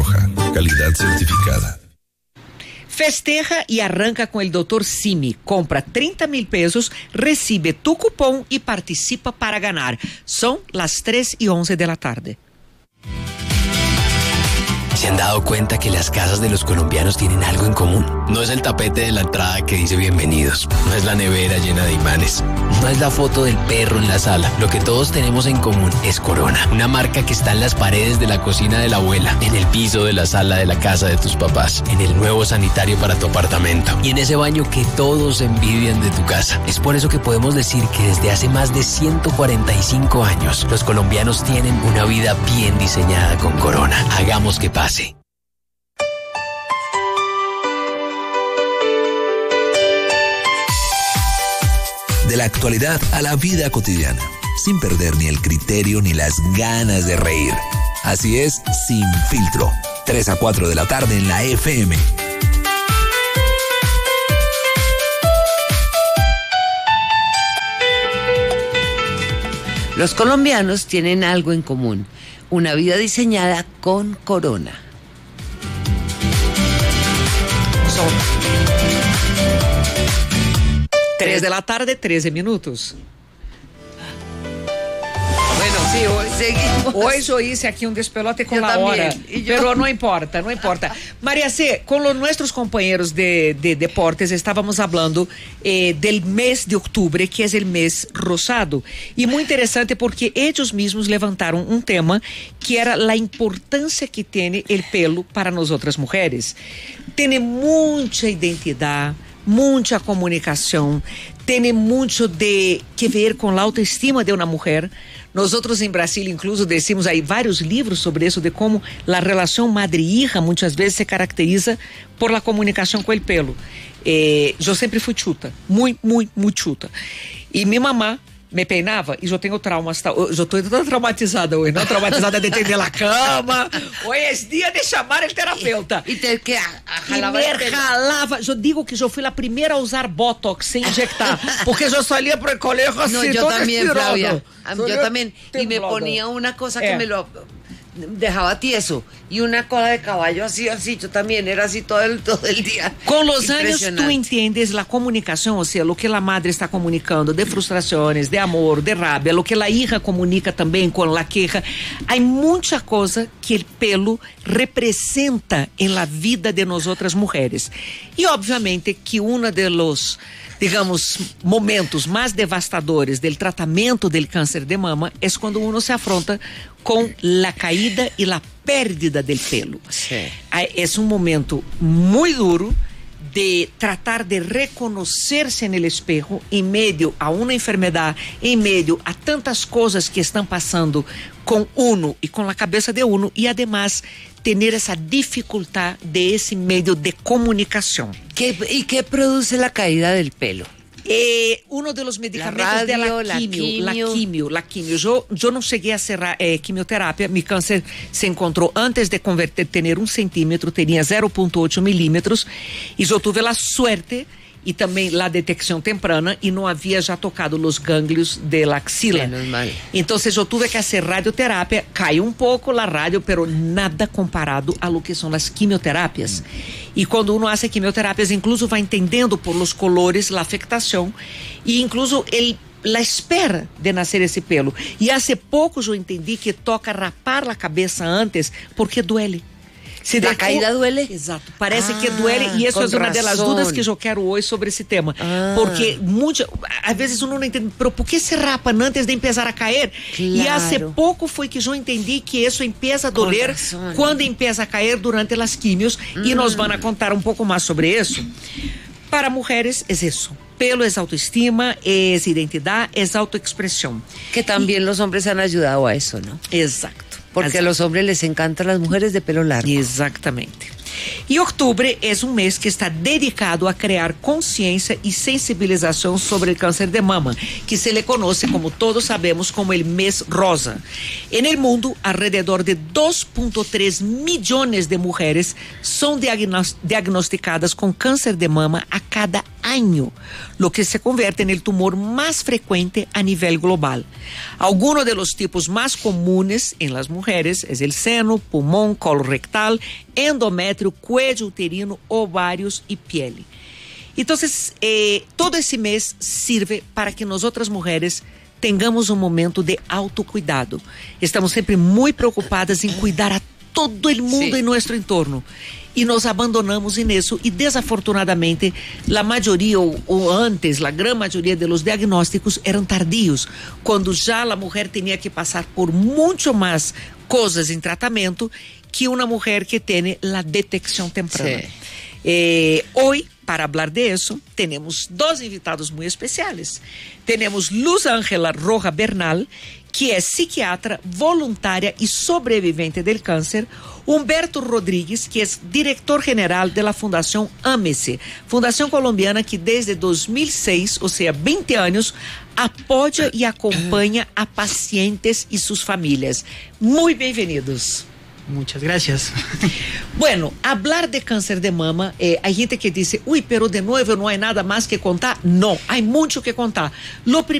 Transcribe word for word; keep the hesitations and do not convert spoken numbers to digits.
Roja, calidad certificada. Festeja y arranca con el doctor Simi. Compra treinta mil pesos, recibe tu cupón y participa para ganar. Son las tres y once de la tarde. ¿Se han dado cuenta que las casas de los colombianos tienen algo en común? No es el tapete de la entrada que dice bienvenidos, no es la nevera llena de imanes, no es la foto del perro en la sala. Lo que todos tenemos en común es Corona, una marca que está en las paredes de la cocina de la abuela, en el piso de la sala de la casa de tus papás, en el nuevo sanitario para tu apartamento y en ese baño que todos envidian de tu casa. Es por eso que podemos decir que desde hace más de ciento cuarenta y cinco años, los colombianos tienen una vida bien diseñada con Corona. Hagamos que pase. De la actualidad a la vida cotidiana, sin perder ni el criterio ni las ganas de reír. Así es, Sin Filtro, tres a cuatro de la tarde en la F M. Los colombianos tienen algo en común, una vida diseñada con Corona. Son tres de la tarde, trece minutos. Bueno, sí, hoy seguimos. Hoy yo hice aquí un despelote con yo la también, hora, y yo... pero no importa, no importa. María C., con los, nuestros compañeros de, de deportes estábamos hablando eh, del mes de octubre, que es el mes rosado. Y muy interesante porque ellos mismos levantaron un tema que era la importancia que tiene el pelo para nosotras mujeres. Tiene mucha identidad, mucha comunicación, tiene mucho de que ver con la autoestima de una mujer. Nosotros en Brasil incluso decimos, hay varios libros sobre eso, de cómo la relación madre-hija muchas veces se caracteriza por la comunicación con el pelo. Eh, yo siempre fui chuta, muy, muy, muy chuta. Y mi mamá me peinava e eu tenho traumas, eu estou toda traumatizada hoje, não traumatizada de entender a cama. Hoje é dia de chamar o terapeuta. E, e ter que a, a jalava. E me jalava. Eu digo que eu fui a primeira a usar botox sem injectar, porque eu salía por el colegio assim, no, yo todo también, estirado. Flavia. Yo también. Y me ponía una cosa que eh. me lo dejaba tieso y una cola de caballo así, así, yo también era así todo el, todo el día. Con los años tú entiendes la comunicación, o sea, lo que la madre está comunicando de frustraciones, de amor, de rabia, lo que la hija comunica también con la queja. Hay mucha cosa que el pelo representa en la vida de nosotras mujeres. Y obviamente que uno de los, digamos, momentos más devastadores del tratamiento del cáncer de mama es cuando uno se afronta con la caída y la pérdida del pelo. Sí. Es un momento muy duro de tratar de reconocerse en el espejo en medio a una enfermedad, en medio a tantas cosas que están pasando con uno y con la cabeza de uno, y además tener esa dificultad de ese medio de comunicación. ¿Qué, ¿Y qué produce la caída del pelo? Eh, uno de los medicamentos la radio, de la quimio, la quimio, la quimio, la quimio. Yo, yo no llegué a hacer eh, quimioterapia. Mi cáncer se encontró antes de convertir, tener un centímetro, tenía cero punto ocho milímetros, y yo tuve la suerte y también la detección temprana, y no había ya tocado los ganglios de la axila. Entonces yo tuve que hacer radioterapia, cayó un poco la radio, pero nada comparado a lo que son las quimioterapias. Y cuando uno hace quimioterapias, incluso va entendiendo por los colores la afectación, y incluso el la espera de nacer esse pelo. E hace pouco eu entendi que toca rapar a cabeça antes, porque duele. Se a caída duele? Exato, parece ah, que duele, e isso é uma das dúvidas que eu quero hoje sobre esse tema. Ah. Porque muita, às vezes uno não entende, pero por que se rapa antes de empezar a cair? Claro. E hace pouco foi que eu entendi que isso empieza a doler quando empieza a cair durante as quimios, hum. E nós vamos contar um pouco mais sobre isso. Para mulheres é isso. Pelo es autoestima, es identidad, es autoexpresión. Que también y, los hombres han ayudado a eso, ¿no? Exacto. Porque exacto. A los hombres les encantan las mujeres de pelo largo. Exactamente. E outubro é um mês que está dedicado a criar consciência e sensibilização sobre o câncer de mama, que se le conoce, como todos sabemos, como el mês rosa. En el mundo, alrededor de dois vírgula três milhões de mulheres são diagnosticadas com câncer de mama a cada ano. año, lo que se convierte en el tumor más frecuente a nivel global. Algunos de los tipos más comunes en las mujeres es el seno, pulmón, colorectal, endometrio, cuello uterino, ovarios y piel. Entonces, eh, todo esse mês sirve para que nós outras mulheres tengamos um momento de autocuidado. Estamos sempre muito preocupadas em cuidar a todo o mundo sí. em nosso entorno. E nos abandonamos nisso e desafortunadamente a maioria ou, ou antes, a grande maioria dos diagnósticos eram tardios, quando já a mulher tinha que passar por muito mais coisas em tratamento que uma mulher que tem a detecção temprana. Sí. Eh, hoy, para hablar de eso, tenemos dos invitados muy especiales. Tenemos Luz Ángela Roja Bernal, que é psiquiatra, voluntária e sobrevivente del câncer. Humberto Rodrigues, que é diretor-general da Fundação Ame-se, Fundação colombiana que desde dois mil e seis, ou seja, vinte anos, apoia e acompanha a pacientes e suas famílias. Muito bem-vindos. Muchas gracias. Bueno, hablar de cáncer de mama, eh, hay gente que dice, uy, pero de nuevo no hay nada más que contar. No, hay mucho que contar. Lo